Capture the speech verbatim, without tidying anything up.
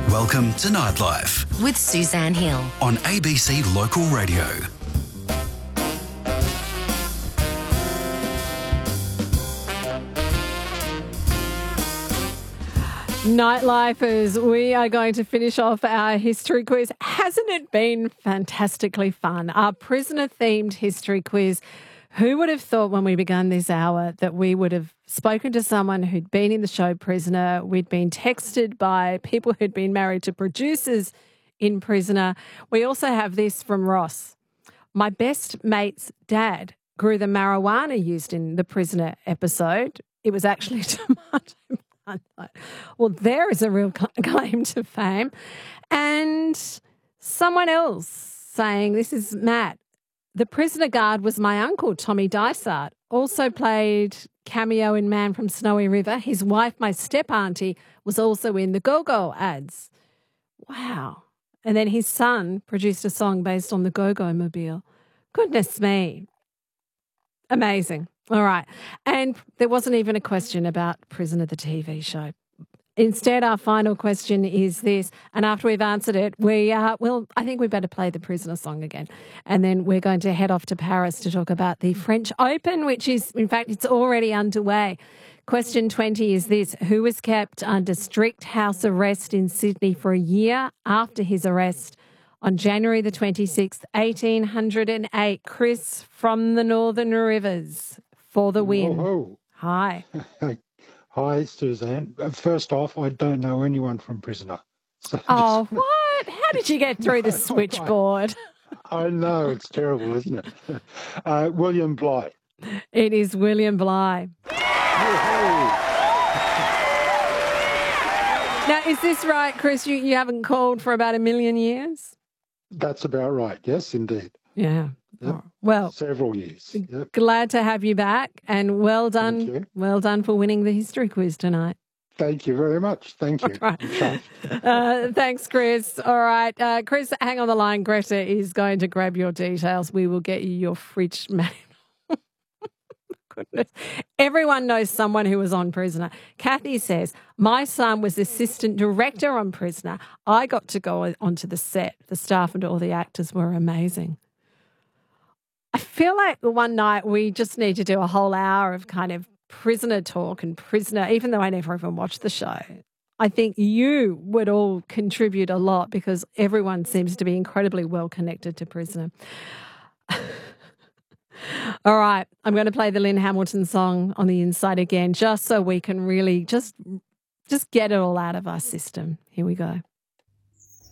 Welcome to Nightlife with Suzanne Hill on A B C Local Radio. Nightlifers, we are going to finish off our history quiz. Hasn't it been fantastically fun? Our prisoner-themed history quiz. Who would have thought when we began this hour that we would have spoken to someone who'd been in the show Prisoner? We'd been texted by people who'd been married to producers in Prisoner. We also have this from Ross. My best mate's dad grew the marijuana used in the Prisoner episode. It was actually tomato. Well, there is a real claim to fame. And someone else saying, this is Matt, the prisoner guard was my uncle, Tommy Dysart, also played cameo in Man from Snowy River. His wife, my step-auntie, was also in the Go-Go ads. Wow. And then his son produced a song based on the Go-Go mobile. Goodness me. Amazing. All right. And there wasn't even a question about Prisoner, the T V show. Instead, our final question is this, and after we've answered it, we, uh, well, I think we better play the Prisoner song again. And then we're going to head off to Paris to talk about the French Open, which is, in fact, it's already underway. Question twenty is this: who was kept under strict house arrest in Sydney for a year after his arrest on January the twenty-sixth, eighteen hundred eight? Chris from the Northern Rivers for the win. Whoa. Hi. Hi, Suzanne. First off, I don't know anyone from Prisoner. So oh, just... what? How did you get through the switchboard? I know, it's terrible, isn't it? Uh, William Bligh. It is William Bligh. Now, is this right, Chris? You, you haven't called for about a million years? That's about right. Yes, indeed. Yeah. Yep. Oh, well, several years. Yep. Glad to have you back, and well done. Well done for winning the history quiz tonight. Thank you very much. Thank you. Right. uh, thanks, Chris. All right. Uh, Chris, hang on the line. Greta is going to grab your details. We will get you your fridge manual. Goodness. Everyone knows someone who was on Prisoner. Kathy says, my son was assistant director on Prisoner. I got to go onto the set. The staff and all the actors were amazing. I feel like one night we just need to do a whole hour of kind of prisoner talk and prisoner, even though I never even watched the show. I think you would all contribute a lot because everyone seems to be incredibly well connected to Prisoner. All right, I'm going to play the Lynn Hamilton song on the inside again just so we can really just, just get it all out of our system. Here we go.